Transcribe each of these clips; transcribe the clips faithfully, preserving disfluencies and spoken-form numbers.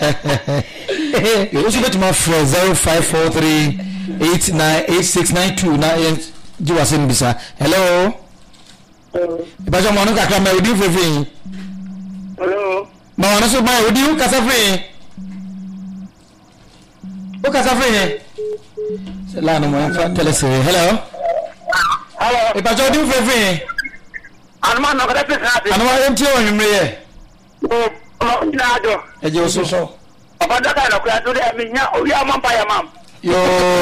You also bet my friend zero five four three eight nine eight six nine two nine. You was in Bisa. Hello. Hello. Ibajo mo no kakra ma odi frefre. Hello. Ma wana so ma odi u kasa free. O kasa free. La no mo fa telese. Hello. Hello. Ibajo odi frefre. Anuma no kada pesa. Anuma enti o nwumre ye. Oh, no nado. Eje o so so. Abada ka no kwa to de minya owi amampa ya mam. Yo.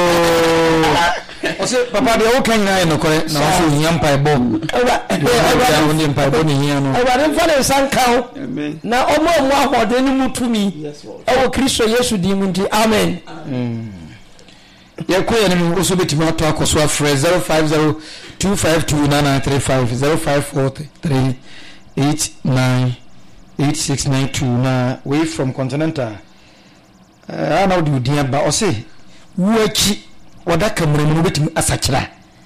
O se papa de o kan na no kore na o so nyampa e bom. Ewa ewa o nyampa e bom ni hia no. Ewa den fa le sankaw. Amen. Na omo omo ahode ni mutumi. Yes Lord. Ewo Kristo Yesu di mu nti. Amen. Mm. Ya ko ya ni o so betimi ato akoso afre zero five zero two five two nine nine three five zero five four three eight nine eight six nine two na way from Continental. Uh, ana odi odi aba o se wuachi wadaka mremu betimi asachira.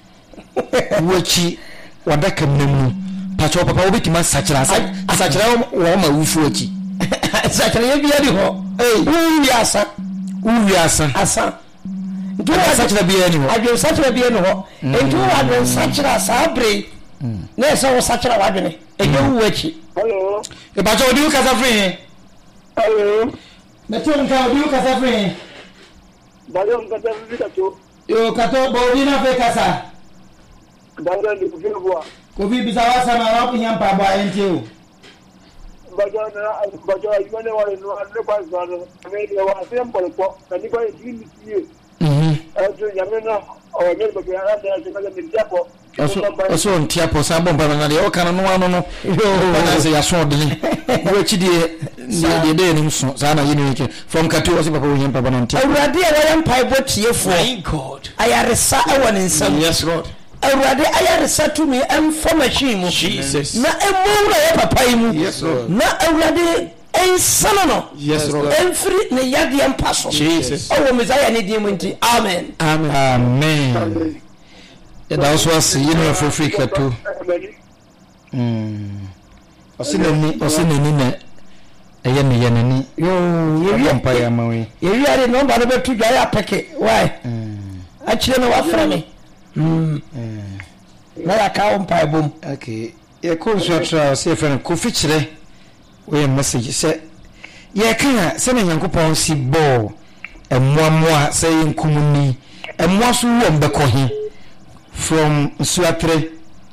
Wuachi wadaka mremu pacho papa obetimi asachira asachira wo ma wufu achi. Asachira ye bia di ho. Eh, wi asa. Wi asa. Asa. Do asachira bia ni ho. Adwo sachira bia ni ho. Enti wo adwo sachira sabre. Na esa wo sachira wadwene. Eje wuachi. Hello. E pacho odi u kasa free. Hello. Meto nka odi u kasa free. Bayo ngata vita to. Yo kato bodi na fe kasa. Bayo ndi kufika kwa. Ko bi bisawa sana wapi nyampa ba enti o. Bayo na bayo yone wa no ande kwa zano. Ame wa sempo ko. Kani kwa yini tie. Mhm. Ajo yamena o yele bayo ya na chakaza mtiapo. Oso oso ntiapo sa bomba na de o kana no ano no. Yo na se ya so de ni. Wo chidie de de ni so sa na yini yake. From Katu osi papa wo nyampa ba na ntia. Awurade a wa yampa botiefo. My God. Ayaresa awon nsam. Yes Lord. Awurade ayaresa to me em formation mu. Jesus. Na emura ya papa yi mu. Yes Lord. Na awurade ensana no. Yes Lord. Emfiri ne yade empaso. Jesus. Owo Messiah ne di mu nti. Amen. Amen. Amen. Yeah, that was what you know for free Katu. Mm. Osinani osinani na eye ne ye nani. Yo, ye yampa ya mawe. Ye yare no ba be tu dwa ya peke. Why? Mm. A chire no wa fra me. Mm. Na ya ka on pa bom. Okay. Ye ko so tra say friend ko fi chire. We message say ye kan say na Yankopon si bo emmoamoa say nkumuni. Emmoa so wo mbekọ he. From Suatre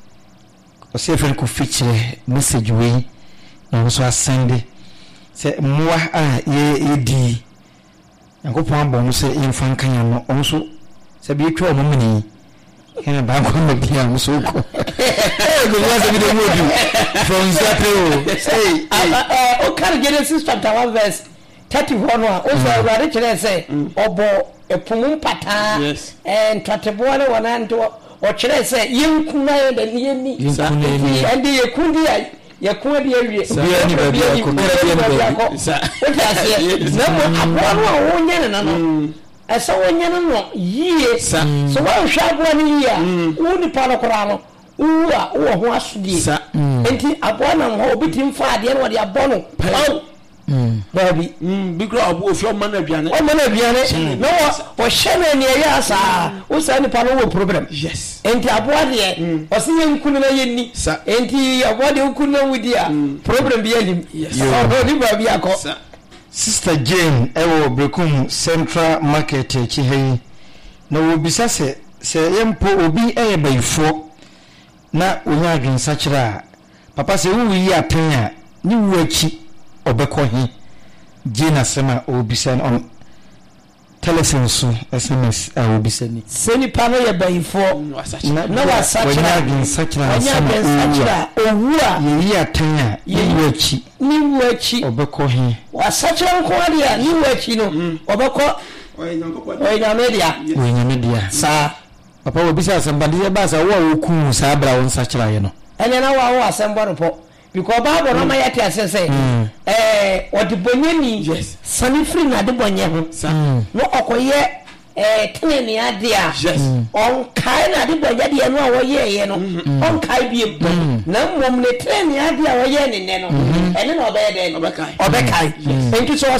or say friend ko feature message we na so send say moa a ye edi Yankopon bon say infan kan ya no onso say bi twa mo mini kana ba ko me bia mo so ko eh go was be the modu from Suatre say o kan Genesis chapter one verse thirty-four no o so awurade kire say obo epum pata and twatebo ne wona nto o kire say yenkuna ye da ne ni ande yekundi ya yekun de awie bia ni ba bia ko kira bia ni ba sa o ta se na mo abo no a wonya ne na no esa wonya ne no yie so wa hwa abo ne yie a wo ni pa no kora no uwa wo ho asudie enti abo na ho obitim fa ade no de abo no Mm. Baby, mm, big rob of your man aduane. O man aduane. No, o sheme ne ya sa. O sa ni pa no wo problem. Yes. Enti aboa de, o se yenkunu na yenni. Enti aboa de nkunu na wudi a problem bi anim. Yes. O ni ba bi akọ. Sister Jane ewo Brekum Central Market echi hei. Na wo bisa se se yempo obi eye bayifo na onya adwensa kira. Papa se wu yi apen a ni wu achi obeko hi Jina sema obisa on telephone so S M S a obisa ni seni pano ya bayifo na wasachira wanya sachira sachira owura yi atanya yi wachi ni wachi obeko hi wasachira ko adia ni wachi no obeko oya media oya media sa papa obisa sambandi ya basa wo oku sa bra won sachira ye no ene na wa wo asembọ no po because Bible no ma yati asese eh odi bonyani sani free na de bonye ho no okoye eh teneni ade a on kai na de bonye de no a wo ye ye no on kai bi na mmom ne teneni ade a wo ye ne ne no ene na obeye de obekai obekai thank you so